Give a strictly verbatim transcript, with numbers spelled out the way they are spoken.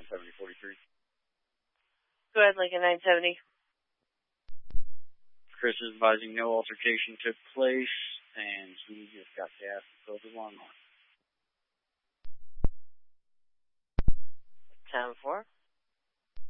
nine seventy forty-three. Go ahead, Lincoln nine seventy. Chris is advising no altercation took place, and he just got gas and filled his lawnmower. ten four.